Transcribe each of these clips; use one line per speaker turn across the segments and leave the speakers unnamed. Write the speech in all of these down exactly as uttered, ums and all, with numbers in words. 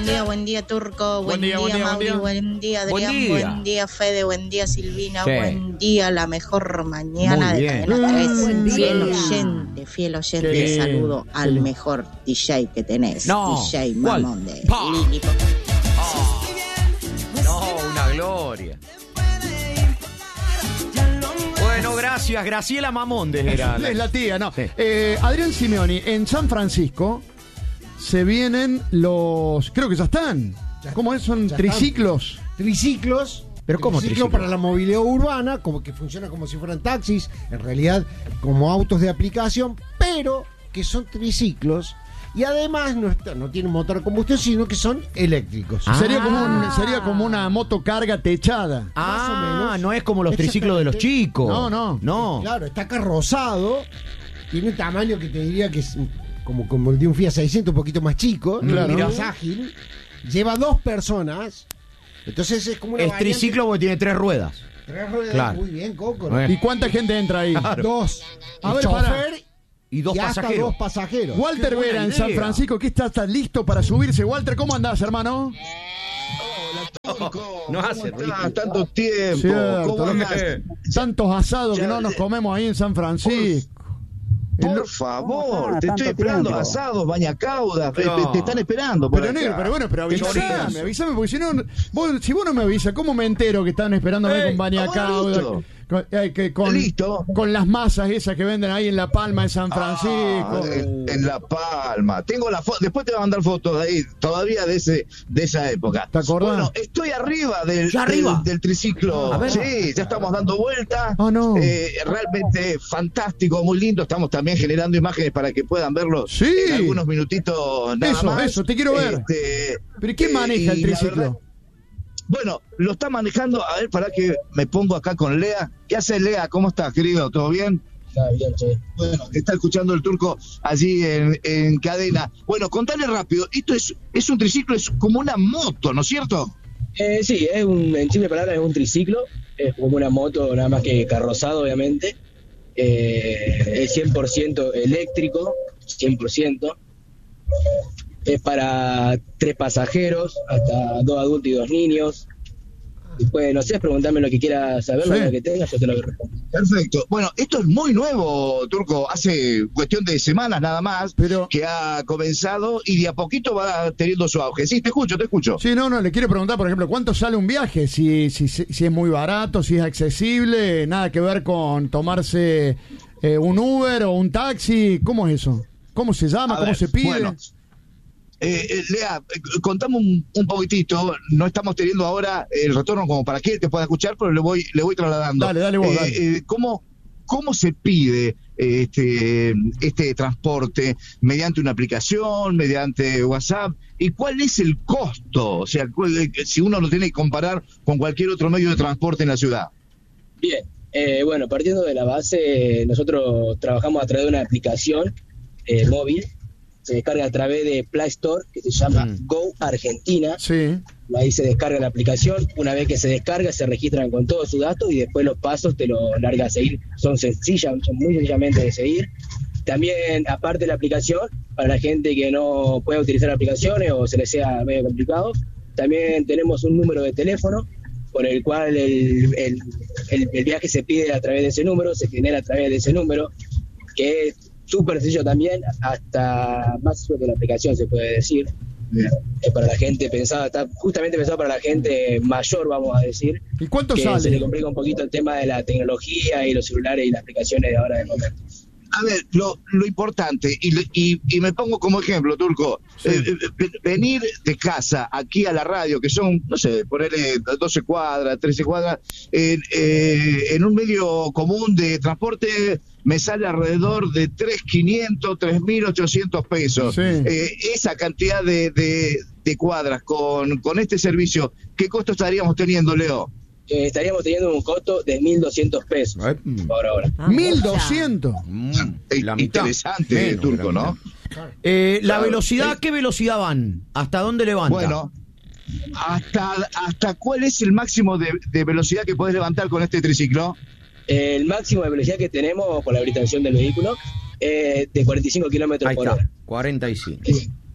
día, buen día, Turco. Buen,
Buen día,
día,
buen día,
Mauri.
buen día.
Buen día, Adrián.
Buen día.
Buen día, Fede. Buen día, Silvina.
Sí.
Buen día, la mejor mañana
Muy
de
bien.
Cadena tres.
Buen día.
Fiel oyente, fiel oyente.
Qué bien.
Saludo
Qué
al
bien.
mejor D J que tenés.
No.
D J
¿Cuál?
Mamón de
Pa.
Lili.
No, una gloria. Bueno, gracias. Graciela Mamondes era.
Es la tía, no.
Sí.
Eh, Adrián Simeoni, en San Francisco se vienen los... Creo que ya están.
Ya-
¿Cómo es? Son
ya
triciclos.
Triciclos.
¿Pero cómo
triciclo
triciclo?
para la movilidad urbana, como que funciona como si fueran taxis, en realidad como autos de aplicación, pero que son triciclos y además no, está, no tienen motor a combustión, sino que son eléctricos.
Ah.
Sería, como un- sería como una motocarga techada.
Ah,
Más o menos.
no es como los triciclos de los chicos.
No, no.
No.
Claro, está carrozado, tiene un tamaño que te diría que es como, como el de un Fiat seiscientos, un poquito más chico,
Claro.
más ágil, lleva dos personas, entonces es como una
Es
variante-
triciclo porque tiene tres ruedas.
Tres ruedas,
Claro.
muy bien, Coco.
Bueno.
¿Y cuánta gente entra ahí?
Dos.
A
El
ver,
chofer
pará.
Y dos
y hasta
pasajeros.
dos pasajeros.
Walter
Qué buena
Vera en
idea.
San Francisco, ¿qué está, está listo para subirse? Walter, ¿cómo andás, hermano?
No hace
¿Cómo
ruido.
estás? Tanto tiempo.
Cierto,
¿Cómo
lo
andás?
que- tantos asados que
Ya-
no nos comemos ahí en San Francisco. El-
Por favor,
¿Cómo
te
estás?
estoy
Tanto
esperando.
tiempo.
Asados, bañacaudas,
Pero-
te, te están esperando. por
Pero
acá.
negro, pero bueno, pero avísame,
Chorizo.
avísame, porque si no, vos, si vos no me avisas, ¿cómo me entero que están esperándome
Ey,
con bañacauda?
listo.
Con, eh, que con,
Listo.
con las masas esas que venden ahí en La Palma de San Francisco.
Ah, en, en La Palma. Tengo la foto. Después te voy a mandar fotos de ahí, todavía de ese de esa época.
¿Te acordás?
Bueno, estoy arriba del,
¿Ya arriba?
del, del triciclo.
A ver.
Sí, ya estamos dando vueltas.
Ah, no.
Eh, realmente fantástico, muy lindo. Estamos también generando imágenes para que puedan verlo
Sí.
en algunos minutitos nada
Eso,
más.
eso, te quiero ver.
Este,
¿Pero quién
eh,
maneja el
y la
triciclo?
verdad- Bueno, lo está manejando. A ver, para que me pongo acá con Lea. ¿Qué hace Lea? ¿Cómo estás, querido? ¿Todo bien?
Está bien, che.
Bueno, está escuchando el Turco allí en, en cadena. Bueno, contale rápido. Esto es, es un triciclo, es como una moto, ¿no es cierto?
Eh, sí, es un, en simple palabras es un triciclo, es como una moto, nada más que carrozado, obviamente. Eh, es cien por ciento eléctrico, cien por ciento. Es para tres pasajeros, hasta dos adultos y dos niños. Después, no sé, preguntarme lo que quieras saber,
Sí.
lo que tengas, yo te lo respondo.
Perfecto. Bueno, esto es muy nuevo, Turco. Hace cuestión de semanas nada más
Pero-
que ha comenzado y de a poquito va teniendo su auge. Sí, te escucho, te escucho.
Sí, no, no, le quiero preguntar, por ejemplo, ¿cuánto sale un viaje? Si, si, si, si es muy barato, si es accesible, nada que ver con tomarse eh, un Uber o un taxi. ¿Cómo es eso? ¿Cómo se llama?
A
¿Cómo
ver,
se pide?
bueno, Eh, eh, Lea, eh, contame un, un poquitito. No estamos teniendo ahora el retorno como para que él te pueda escuchar, pero le voy, le voy trasladando.
Dale, dale vos,
Eh,
dale.
eh, ¿cómo, ¿Cómo se pide eh, este, este transporte? ¿Mediante una aplicación? ¿Mediante WhatsApp? ¿Y cuál es el costo? O sea, cuál- eh, si uno lo tiene que comparar con cualquier otro medio de transporte en la ciudad.
Bien, eh, bueno, partiendo de la base, nosotros trabajamos a través de una aplicación eh, móvil, se descarga a través de Play Store, que se llama
Mm.
Go Argentina.
Sí.
Ahí se descarga la aplicación, una vez que se descarga se registran con todos sus datos y después los pasos te lo larga a seguir, son sencillas, son muy sencillamente de seguir. También, aparte de la aplicación, para la gente que no pueda utilizar aplicaciones o se les sea medio complicado, también tenemos un número de teléfono por el cual el, el, el, el viaje se pide a través de ese número, se genera a través de ese número, que es súper sencillo también, hasta más sencillo que la aplicación se puede decir. Es para la gente pensada, está justamente pensado para la gente mayor, vamos a decir.
¿Y cuánto
que
sale?
se le complica un poquito el tema de la tecnología y los celulares y las aplicaciones de ahora del momento.
A ver, lo, lo importante, y, le- y, y me pongo como ejemplo, Turco,
Sí.
eh, eh, venir de casa aquí a la radio, que son, no sé, ponerle doce cuadras, trece cuadras, en, eh, en un medio común de transporte me sale alrededor de tres mil quinientos, tres mil ochocientos pesos.
Sí.
Eh, esa cantidad de, de, de cuadras con, con este servicio, ¿qué costo estaríamos teniendo, Leo?
Eh, estaríamos teniendo un costo de mil doscientos pesos
Eh,
por hora.
mil doscientos.
mm,
Eh,
la mitad.
Interesante,
Menos de
Turco,
la
¿no?
mitad. Eh, la
Claro.
velocidad, ¿qué velocidad van? ¿Hasta dónde levanta?
Bueno, ¿hasta, hasta cuál es el máximo de, de velocidad que podés levantar con este triciclo?
Eh, el máximo de velocidad que tenemos por la habilitación del vehículo es de cuarenta y cinco kilómetros
Ahí
por
está,
hora.
cuarenta y cinco.
Eh,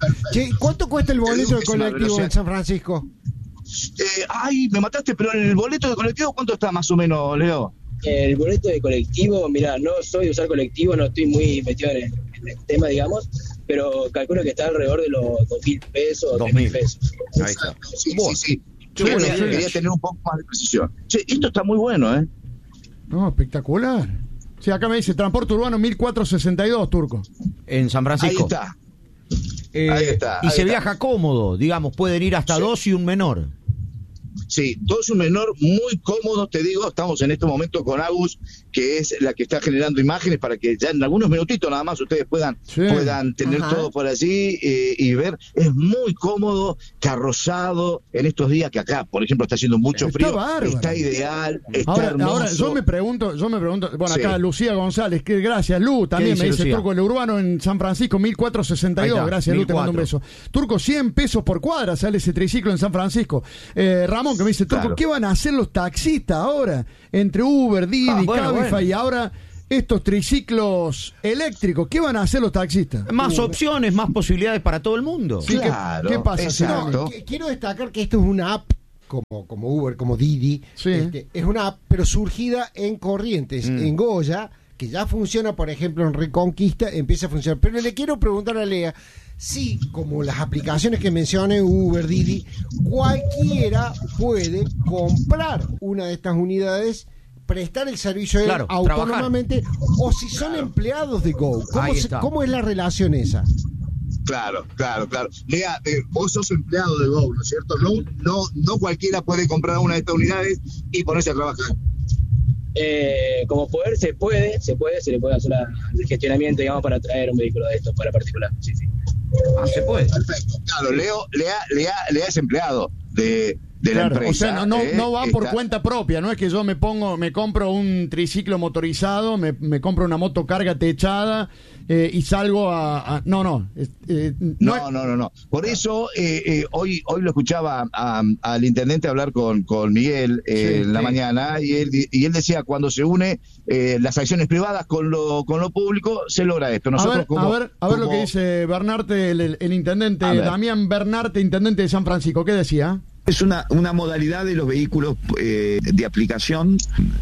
Che, ¿cuánto cuesta el boleto de
Es una
colectivo
velocidad.
en San Francisco?
Eh, ay, me mataste, pero en el boleto de colectivo, ¿cuánto está más o menos, Leo?
El boleto de colectivo, mira, no soy de usar colectivo, no estoy muy metido en el, en el tema, digamos, pero calculo que está alrededor de los dos mil pesos o
Dos
tres mil
mil.
pesos.
Ahí está.
Sí,
Bueno.
sí, sí. Yo
Qué
quería,
buena idea.
quería tener un poco más de precisión. Che, esto está muy bueno, ¿eh?
No, espectacular. Sí, acá me dice transporte urbano mil cuatrocientos sesenta y dos, Turco.
En San
Ahí
Francisco.
está.
Eh,
Ahí está,
y
ahí
se
está.
viaja cómodo, digamos, pueden ir hasta
Sí.
dos y un menor.
Sí, todo es un menor muy cómodo, te digo, estamos en este momento con Agus, que es la que está generando imágenes para que ya en algunos minutitos nada más ustedes puedan,
Sí.
puedan tener
Ajá.
todo por allí eh, y ver. Es muy cómodo, carrozado en estos días que acá, por ejemplo, está haciendo mucho
Está
frío.
bárbaro.
Está ideal, está
Ahora,
hermoso.
ahora yo me pregunto, yo me pregunto, bueno,
Sí.
acá Lucía González, que gracias, Lu, también
dice
me dice
Lucía?
Turco, el urbano en San Francisco, mil cuatrocientos sesenta y
Ahí
dos,
está,
gracias, Lu, te mando un
mil cuatro.
beso. Turco, cien pesos por cuadra sale ese triciclo en San Francisco. Eh, Ramón, que me dice, Turco,
Claro.
¿qué van a hacer los taxistas ahora? Entre Uber, Didi,
Ah, bueno,
Cabify
bueno.
y ahora estos triciclos eléctricos, ¿qué van a hacer los taxistas?
Más opciones, más posibilidades para todo el mundo.
Sí, ¿qué-
Claro,
qué pasa,
exacto.
No, qu- quiero destacar que esto es una app como, como Uber, como Didi.
Sí.
Este, es una app, pero surgida en Corrientes,
Mm.
en Goya, que ya funciona, por ejemplo, en Reconquista, empieza a funcionar. Pero le quiero preguntar a Lea si, como las aplicaciones que mencioné, Uber, Didi, cualquiera puede comprar una de estas unidades, prestar el servicio de él
Claro,
autónomamente, o si son empleados de Go. ¿Cómo,
Ahí
se-
está.
¿Cómo es la relación esa?
Claro, claro, claro. Lea, eh, vos sos empleado de Go, ¿no es cierto? No, no, no cualquiera puede comprar una de estas unidades y ponerse a trabajar.
Eh, como poder se puede, se puede, se le puede hacer la- el gestionamiento, digamos, para traer un vehículo de estos para particular. Sí, sí.
Ah, se puede.
Perfecto. Claro, Leo, Lea, Lea, Lea es empleado de, de la
Claro,
empresa.
o sea, no, no,
¿eh?
no va por
Está-
cuenta propia, no es que yo me pongo, me compro un triciclo motorizado, me, me compro una motocarga techada eh, y salgo a, a- no, no, es- eh, no,
No,
es-
no, no, no. Por eso eh, eh, hoy hoy lo escuchaba a- al intendente hablar con, con Miguel eh,
Sí,
en la
sí.
mañana y él, y él decía cuando se une eh, las acciones privadas con lo con lo público se logra esto.
a
Nosotros
ver,
como,
a ver, a ver lo
como-
que dice Bernarte, el, el- el intendente
A ver.
Damián Bernarte, intendente de San Francisco, ¿qué decía?
Es una, una modalidad de los vehículos eh, de aplicación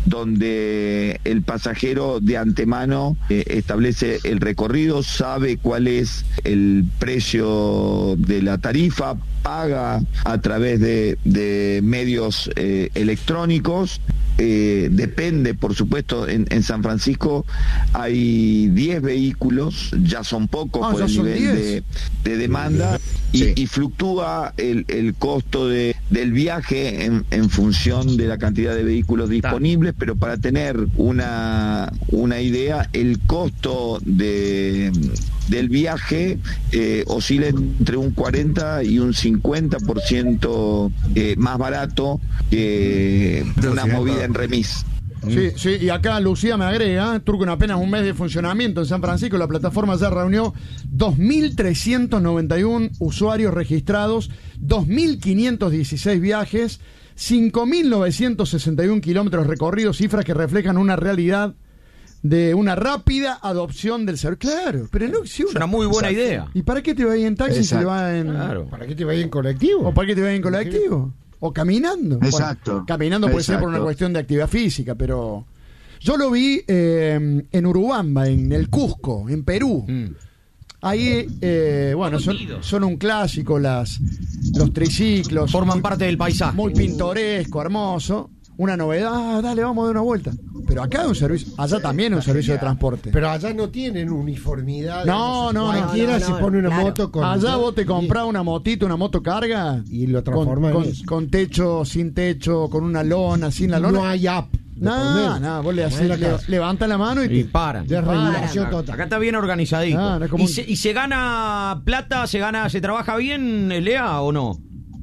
donde el pasajero de antemano eh, establece el recorrido, sabe cuál es el precio de la tarifa, paga a través de, de medios eh, electrónicos. Eh, depende, por supuesto, en, en San Francisco hay diez vehículos, ya son pocos
Ah,
por
ya
el
son
nivel
diez.
de, de demanda y,
Sí.
y fluctúa el, el costo de, del viaje en, en función de la cantidad de vehículos disponibles, pero para tener una, una idea, el costo de, del viaje eh, oscila entre un cuarenta y un cincuenta por ciento eh, más barato que una movida en remis.
Sí, sí, y acá Lucía me agrega, Turco, en apenas un mes de funcionamiento en San Francisco, la plataforma ya reunió dos mil trescientos noventa y uno usuarios registrados, dos mil quinientos dieciséis viajes, cinco mil novecientos sesenta y uno kilómetros recorridos, cifras que reflejan una realidad de una rápida adopción del servicio. Claro, pero no, si
Es
uno-
una muy buena
Exacto.
idea.
¿Y para qué te va a ir en taxi si
Exacto.
te va en...
Claro.
¿Para qué te vaya en colectivo?
¿O para qué te va a ir en colectivo? ¿O caminando?
Exacto.
Bueno, caminando puede ser por una
Exacto.
cuestión de actividad física, pero... Yo lo vi eh, en Urubamba, en el Cusco, en Perú.
Mm.
Ahí, eh, bueno, son, son un clásico las, los triciclos.
Forman
muy-
parte del paisaje.
Muy pintoresco, hermoso. Una novedad, ah, dale, vamos a dar una vuelta. Pero acá hay un servicio, allá también hay un servicio de transporte.
Pero allá no tienen uniformidad.
No,
digamos,
no, no.
Cualquiera
No, no,
se
no,
pone una
claro.
moto con...
Allá vos te comprás una motito, una moto carga
Y lo
con,
transforman en
con,
eso.
con techo, sin techo, con una lona, sin la lona.
No hay app. de por
No,
medio.
no, vos le
No
haces,
hay la
le-
casa.
levanta la mano y,
Y
te-
paran.
Ya es regulación
Acá-
total.
Acá está bien organizadito.
Ah, no es como
¿Y,
un-
se, y se gana plata, se gana, se trabaja bien, Lea, o no?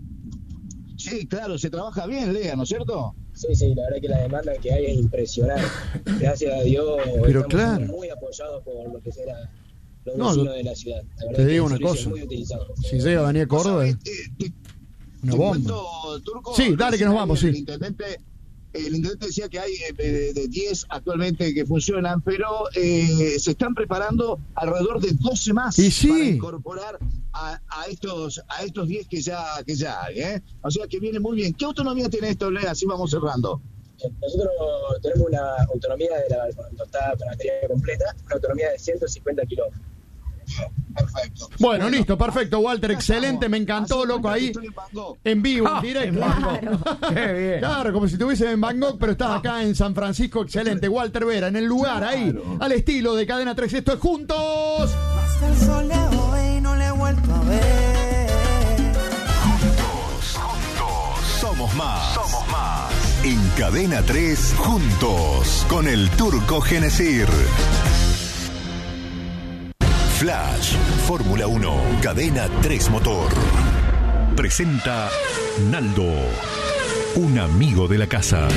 Sí, claro, se trabaja bien, Lea, ¿no es cierto?
Sí, sí, la verdad que la demanda que hay es impresionante. Gracias a Dios,
Pero
estamos
claro.
muy apoyados por lo que será los
No,
vecinos
yo-
de la ciudad. La verdad
te
que
digo
el
una
servicio
cosa.
es muy utilizado.
si llega Daniel Córdoba,
Eh,
eh,
eh, te-
una
te
bomba.
cuento, Turco,
Sí, dale, que nos vamos,
el
sí.
intendente el intendente decía que hay eh, de diez actualmente que funcionan, pero eh, se están preparando alrededor de doce más
¿Y sí?
para incorporar a, a estos a estos diez que ya que ya hay, ¿eh? O sea que viene muy bien. ¿Qué autonomía tiene esto, Lea? Así vamos cerrando.
Nosotros tenemos una autonomía de la, cuando está con la batería completa, una autonomía de ciento cincuenta kilómetros.
Perfecto.
Bueno, bueno, listo, perfecto, Walter, excelente, me encantó, loco, ahí en, en vivo, en
Ah,
directo.
en Bangkok. Qué bien.
Claro, como si estuviese en Bangkok, pero estás acá en San Francisco, excelente. Walter Vera, en el lugar, ahí, al estilo de Cadena tres, esto es Juntos.
Hasta el sol de hoy no le he vuelto a ver.
Juntos, juntos, somos más. Somos más. En Cadena tres, Juntos, con el Turco Genesir. Flash, Fórmula uno, Cadena tres Motor. Presenta Naldo, un amigo de la casa.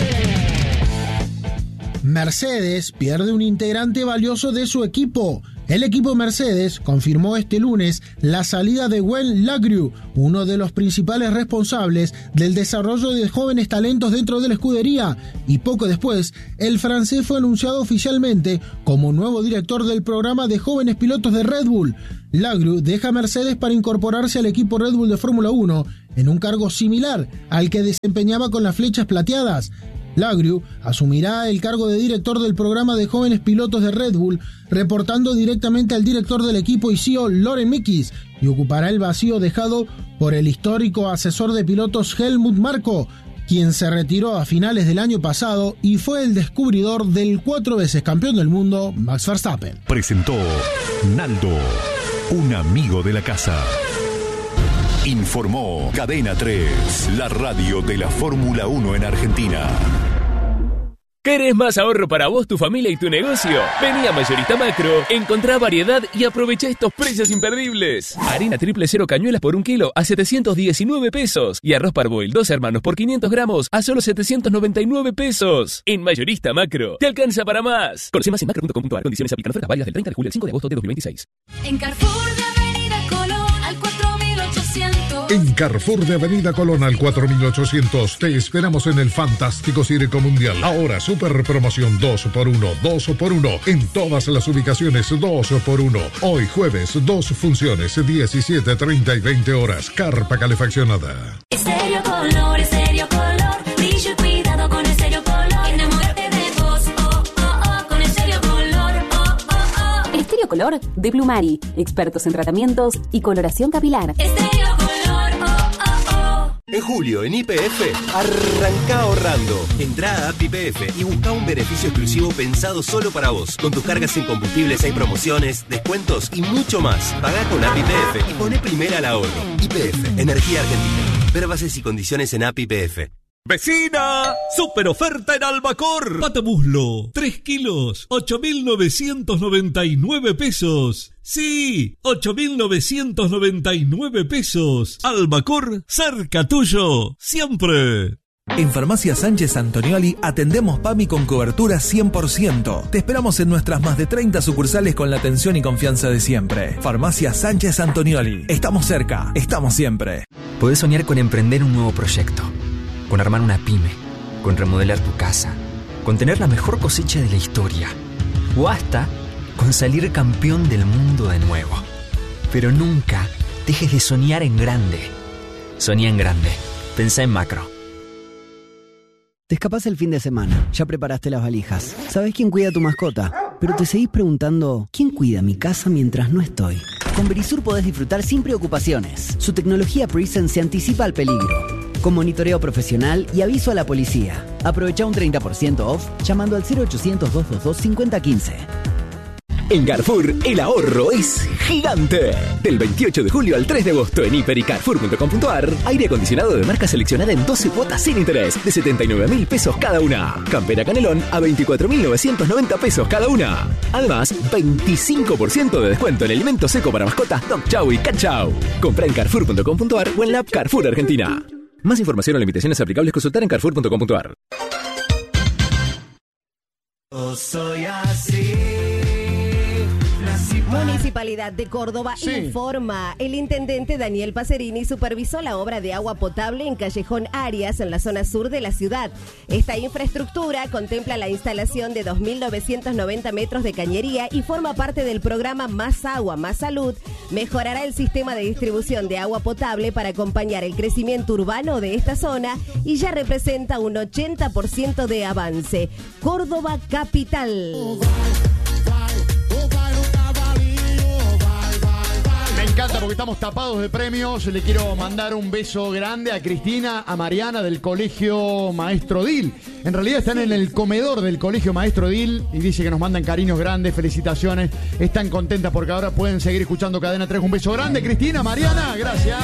Mercedes pierde un integrante valioso de su equipo. El equipo Mercedes confirmó este lunes la salida de Gwen Lagrew, uno de los principales responsables del desarrollo de jóvenes talentos dentro de la escudería, y poco después, el francés fue anunciado oficialmente como nuevo director del programa de jóvenes pilotos de Red Bull. Lagrew deja Mercedes para incorporarse al equipo Red Bull de Fórmula uno en un cargo similar al que desempeñaba con las flechas plateadas. Lagrew asumirá el cargo de director del programa de jóvenes pilotos de Red Bull, reportando directamente al director del equipo y C E O Loren Mickis, y ocupará el vacío dejado por el histórico asesor de pilotos Helmut Marko, quien se retiró a finales del año pasado y fue el descubridor del cuatro veces campeón del mundo Max Verstappen.
Presentó Naldo, un amigo de la casa. Informó Cadena tres, la radio de la Fórmula uno en Argentina.
¿Querés más ahorro para vos, tu familia y tu negocio? Vení a Mayorista Macro, encontrá variedad y aprovecha estos precios imperdibles. Harina triple cero cañuelas por un kilo a setecientos diecinueve pesos. Y arroz Parboil dos hermanos por quinientos gramos a solo setecientos noventa y nueve pesos. En Mayorista Macro, te alcanza para más. Conoce más en macro punto com punto a r. Condiciones aplican. Ofertas válidas del treinta de julio al cinco de agosto de dos mil veintiséis.
En Carrefour de Avenida Colón al cuatro mil ochocientos.
En Carrefour de Avenida Colón al cuatro mil ochocientos te esperamos en el fantástico Circo Mundial. Ahora super promoción dos por uno, dos por uno en todas las ubicaciones, dos por uno. Hoy jueves, dos funciones, diecisiete, treinta y veinte horas. Carpa calefaccionada.
Estéreo Color, Estéreo Color, brillo y cuidado con Estéreo Color. Enamórate de vos, oh, oh, oh, con Estéreo Color, oh, oh, oh.
Estéreo Color de Plumari, expertos en tratamientos y coloración capilar.
Estéreo Color, oh, oh, oh.
En julio, en Y P F, arranca ahorrando. Entrá a App Y P F y busca un beneficio exclusivo pensado solo para vos. Con tus cargas en combustibles hay promociones, descuentos y mucho más. Pagá con App Y P F y poné primera al ahorro. Y P F, Energía Argentina. Ver bases y condiciones en App Y P F.
¡Vecina! ¡Super oferta en Albacor! Pata muslo, tres kilos, ocho mil novecientos noventa y nueve pesos. ¡Sí! ocho mil novecientos noventa y nueve pesos. Albacor, cerca tuyo, siempre.
En Farmacia Sánchez Antonioli atendemos PAMI con cobertura cien por ciento. Te esperamos en nuestras más de treinta sucursales con la atención y confianza de siempre. Farmacia Sánchez Antonioli. Estamos cerca, estamos siempre.
Podés soñar con emprender un nuevo proyecto, con armar una pyme, con remodelar tu casa, con tener la mejor cosecha de la historia, o hasta con salir campeón del mundo de nuevo. Pero nunca dejes de soñar en grande. Soñá en grande. Pensá en macro.
Te escapás el fin de semana, ya preparaste las valijas, sabés quién cuida a tu mascota, pero te seguís preguntando, ¿quién cuida mi casa mientras no estoy? Con Verisur podés disfrutar sin preocupaciones. Su tecnología Presence se anticipa al peligro, con monitoreo profesional y aviso a la policía. Aprovecha un treinta por ciento off llamando al cero ochocientos, doscientos veintidós, cincuenta quince.
En Carrefour, el ahorro es gigante. Del veintiocho de julio al tres de agosto en hiper y carrefour punto com punto a r, aire acondicionado de marca seleccionada en doce cuotas sin interés de setenta y nueve mil pesos cada una. Campera Canelón a veinticuatro mil novecientos noventa pesos cada una. Además, veinticinco por ciento de descuento en alimento seco para mascotas Dog Chow y Cat Chow. Compra en carrefour punto com punto a r o en la app Carrefour Argentina. Más información o limitaciones aplicables consultar en carrefour punto com punto a r.
Yo soy así, nací
Municipalidad de Córdoba
Sí.
informa. El intendente Daniel Pacerini supervisó la obra de agua potable en Callejón Arias, en la zona sur de la ciudad. Esta infraestructura contempla la instalación de dos mil novecientos noventa metros de cañería y forma parte del programa Más Agua, Más Salud. Mejorará el sistema de distribución de agua potable para acompañar el crecimiento urbano de esta zona y ya representa un ochenta por ciento de avance. Córdoba capital.
Me encanta porque estamos tapados de premios. Le quiero mandar un beso grande a Cristina, a Mariana del Colegio Maestro Dil. En realidad están en el comedor del Colegio Maestro Dil y dice que nos mandan cariños grandes, felicitaciones. Están contentas porque ahora pueden seguir escuchando Cadena tres. Un beso grande, Cristina, Mariana, gracias.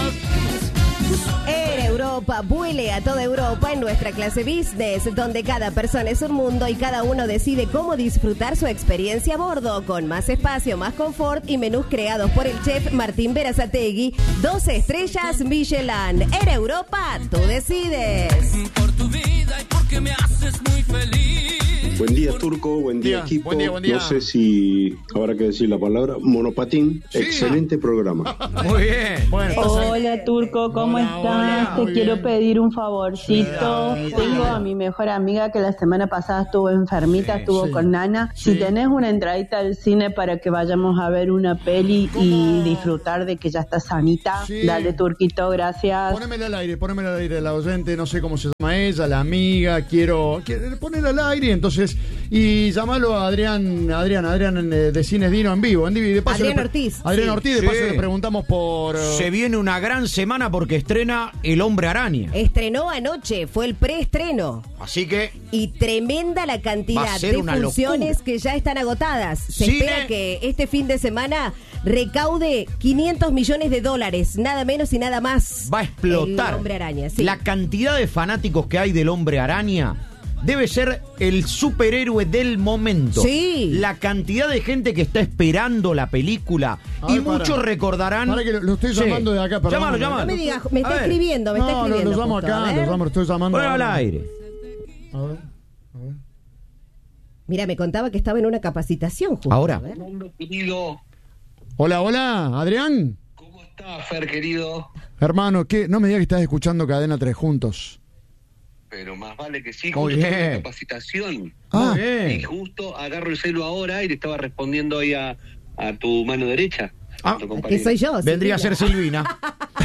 Air Europa, vuele a toda Europa en nuestra clase business, donde cada persona es un mundo y cada uno decide cómo disfrutar su experiencia a bordo, con más espacio, más confort y menús creados por el chef Martín Berazategui. doce estrellas Michelin. Air Europa, tú decides.
Por tu vida y porque me haces muy feliz.
Buen día, Turco. Buen día,
Día,
equipo.
buen día, buen día.
No sé si habrá que decir la palabra monopatín. Excelente programa.
Muy bien.
Bueno,
Hola Turco, ¿cómo
Hola,
estás?
hola,
Te
muy
quiero
bien.
pedir un favorcito.
Cuidado,
Tengo
cuidado.
a mi mejor amiga que la semana pasada estuvo enfermita,
Sí,
estuvo
sí.
con Nana.
Sí.
Si tenés una entradita al cine para que vayamos a ver una peli y disfrutar de que ya está sanita,
Sí.
dale Turquito, gracias.
Ponémela al aire, ponémela al aire, la oyente, no sé cómo se llama ella, la amiga, quiero, quiero ponerla al aire, entonces, y llamalo a Adrián, Adrián, Adrián eh, de Cines Dino en vivo, en vivo, y de paso
Adrián
le pre-
Ortiz,
Adrián
sí.
Ortiz, de
Sí.
paso le preguntamos por... eh,
Se viene una gran semana porque estrena El Hombre Araña.
Estrenó anoche, fue el preestreno.
Así que
Y tremenda la
Va
cantidad
a ser
de
una
funciones
locura.
que ya están agotadas. Se
Cine.
espera que este fin de semana recaude quinientos millones de dólares, nada menos y nada más.
va a explotar.
El Hombre Araña, sí.
La cantidad de fanáticos que hay del Hombre Araña debe ser el superhéroe del momento.
Sí.
La cantidad de gente que está esperando la película.
A
Y
ver, para.
muchos recordarán.
Para que lo, lo estoy
Sí.
llamando de acá, perdón.
Llámalo, llámalo.
No me digas, me está
A ver.
escribiendo, me está
No, lo,
escribiendo.
lo llamo
justo,
acá,
a
lo
ver.
llamo, lo estoy llamando.
Ponelo al
ahora.
aire.
A ver, a ver.
Mira, me contaba que estaba en una capacitación justo.
Ahora.
A ver.
Querido,
Hola, hola, Adrián.
¿cómo está, Fer, querido?
Hermano, ¿qué? No me digas que estás escuchando Cadena tres juntos.
Pero más vale que sí,
Muy
justo estoy
bien.
en capacitación.
Ah,
Muy bien.
Y justo agarro el celu ahora y le estaba respondiendo ahí a, a tu mano derecha.
Ah,
a tu compañero.
Que soy yo.
Vendría a ser
Silvina.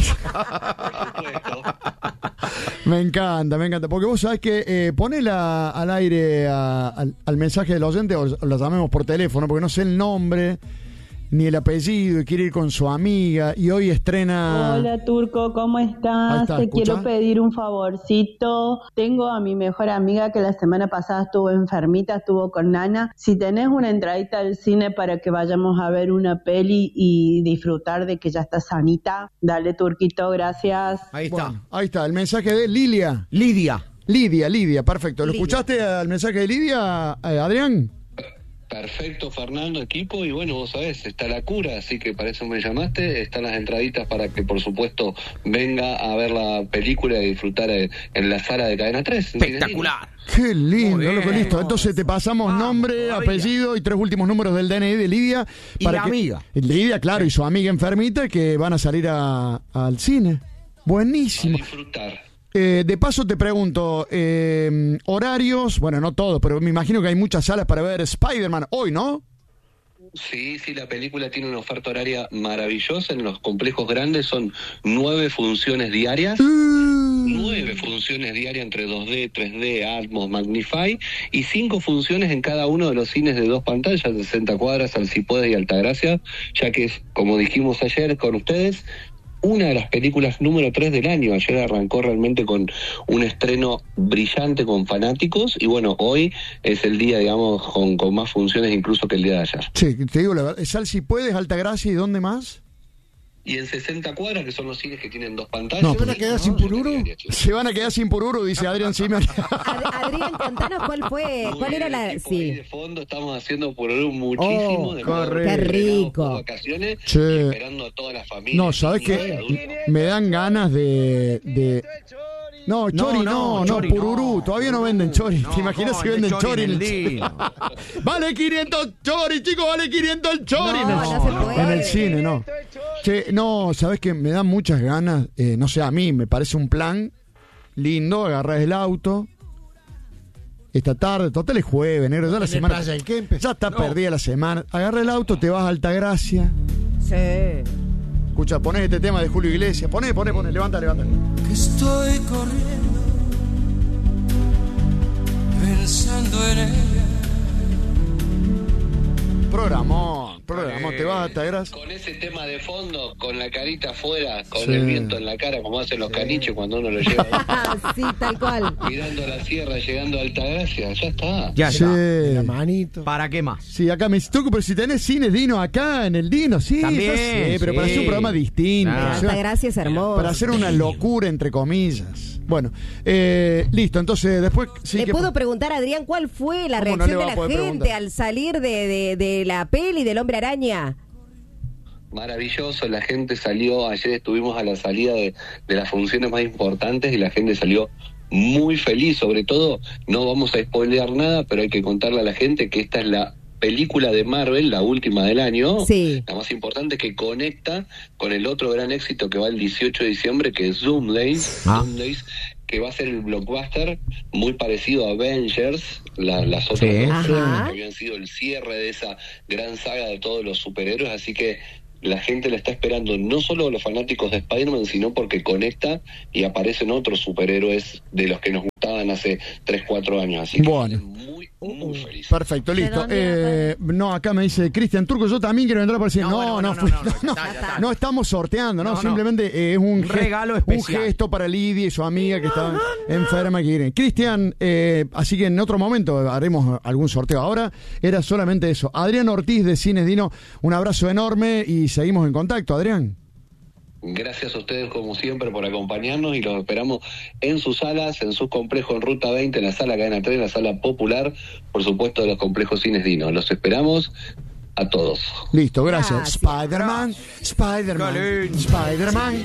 Silvina.
me encanta, me encanta. Porque vos sabés que eh, ponela al aire a- al, al mensaje del oyente o la llamemos por teléfono, porque no sé el nombre ni el apellido y quiere ir con su amiga y hoy estrena...
Hola Turco, ¿cómo
Ahí
estás?
está,
Te
¿escucha?
quiero pedir un favorcito. Tengo a mi mejor amiga que la semana pasada estuvo enfermita, estuvo con Nana. Si tenés una entradita al cine para que vayamos a ver una peli y disfrutar de que ya está sanita, dale Turquito, gracias.
Ahí está.
Bueno, ahí está, el mensaje de Lilia.
Lidia.
Lidia, Lidia, perfecto. ¿Lo
Lidia.
escuchaste al mensaje de Lidia, eh, Adrián?
Perfecto, Fernando, equipo. Y bueno, vos sabés, está la cura, así que para eso me llamaste. Están las entraditas para que, por supuesto, venga a ver la película y disfrutar eh, en la sala de Cadena tres. en
Espectacular.
Qué lindo,
Muy bien.
loco, listo. Entonces te pasamos
Vamos,
nombre,
todavía.
apellido y tres últimos números del D N I de Lidia.
Y la amiga.
Lidia, claro, y su amiga enfermita que van a salir a- al cine. Buenísimo.
A disfrutar.
Eh, de paso te pregunto, eh, horarios, bueno, no todos, pero me imagino que hay muchas salas para ver Spider-Man hoy, ¿no?
Sí, sí, la película tiene una oferta horaria maravillosa. En los complejos grandes son nueve funciones diarias. Nueve funciones diarias entre dos D, tres D, Atmos, Magnify. Y cinco funciones en cada uno de los cines de dos pantallas, de sesenta cuadras, Alcipuedes y Altagracia. Ya que es, como dijimos ayer con ustedes, una de las películas número tres del año. Ayer arrancó realmente con un estreno brillante con fanáticos. Y bueno, hoy es el día, digamos, con, con más funciones incluso que el día de ayer.
Sí, te digo la verdad. Sal si puedes, Altagracia, ¿y dónde más?
Y en sesenta cuadras, que son los cines que tienen dos pantallas.
No,
¿Se van a quedar
sin pururu? Se van a quedar sin pururu, dice Adrián Zimmer.
Ad- Adrián, contanos cuál fue, cuál era la... Sí.
De fondo estamos haciendo por muchísimo.
Oh,
de
qué
modo
rico.
Qué rico.
vacaciones,
Che.
y esperando a toda la familia.
No, ¿sabes
niños,
qué?
adultos.
Me dan ganas de, de, No, chori no, no, no
chori
pururú.
no.
Todavía no venden chori.
No,
¿Te imaginas
no,
si venden
chori
chori
en
en
el
el
dino.
Vale quinientos chori, chicos, vale quinientos el chori.
No, no se puede.
En el cine, no. Che, no, ¿sabes qué? Me dan muchas ganas. Eh, no sé, a mí me parece un plan lindo. Agarrás el auto. Esta tarde, total es jueves, negro. Ya la
¿En el
semana.
Playa del Kempes?
Ya está
No.
perdida la semana. Agarra el auto, te vas a Altagracia.
Sí.
Escucha, ponés este tema de Julio Iglesias. Poné, poné, poné. Levanta, levanta.
Que estoy corriendo pensando en ella.
Programón, programón. Te vas a Altagracia.
Con ese tema de fondo, con la carita afuera, con
Sí.
el viento en la cara, como hacen los caniches cuando uno lo lleva
Sí, tal cual.
mirando la sierra, llegando a Altagracia, ya está.
Ya
Sí.
está.
La manito.
¿Para qué más?
Sí, acá me dice, Tuco, pero si tenés cine Dino acá en el Dino, sí,
También,
ya sé, pero para
sí.
hacer un programa distinto.
Claro.
o sea,
Altagracia es hermoso.
para hacer una locura, entre comillas. Bueno, eh, listo, entonces después sí
¿Le
que...
puedo preguntar, Adrián, cuál fue la
¿Cómo no
reacción
le va
de
a
la
poder
gente
preguntar?
al salir de, de, de la peli del Hombre Araña?
Maravilloso, la gente salió, ayer estuvimos a la salida de, de las funciones más importantes y la gente salió muy feliz, sobre todo, no vamos a spoilear nada, pero hay que contarle a la gente que esta es la película de Marvel, la última del año,
Sí.
la más importante, que conecta con el otro gran éxito que va el dieciocho de diciembre, que es Zoom Days,
Ah.
Zoom Days, que va a ser el blockbuster muy parecido a Avengers, la- las otras
Sí.
dos
Ajá.
películas que habían sido el cierre de esa gran saga de todos los superhéroes, así que la gente la está esperando, no solo los fanáticos de Spider-Man, sino porque conecta y aparecen otros superhéroes de los que nos gustaban hace tres, cuatro años, así que
Bueno.
muy, muy feliz.
Perfecto, listo. Eh, no, acá me dice Cristian Turco, yo también quiero entrar por decir, no,
No,
no,
bueno,
no,
bueno,
fui-
no, no,
no,
ya está, ya está.
no estamos sorteando, no,
No, no.
simplemente eh, es un,
Un
ge-
regalo
un
especial.
gesto para Lidia y su amiga que estaba enferma. Que quieren. Cristian, eh, así que en otro momento haremos algún sorteo. Ahora era solamente eso. Adrián Ortiz de Cines Dino, un abrazo enorme y seguimos en contacto, Adrián.
Gracias a ustedes como siempre por acompañarnos y los esperamos en sus salas, en sus complejos en Ruta veinte, en la sala Cadena tres, en la sala popular, por supuesto de los complejos Cines Dino. Los esperamos a todos.
Listo, gracias.
Gracias.
Spider-Man, Spider-Man,
Qué lindo.
Spider-Man.